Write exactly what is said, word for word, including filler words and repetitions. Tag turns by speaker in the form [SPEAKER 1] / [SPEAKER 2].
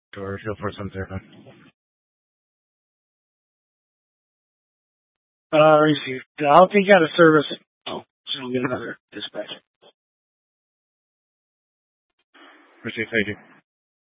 [SPEAKER 1] Or field force one zero nine. Uh, received. I'll take you out of service. Oh, so we'll get another dispatch. Appreciate it. Thank you.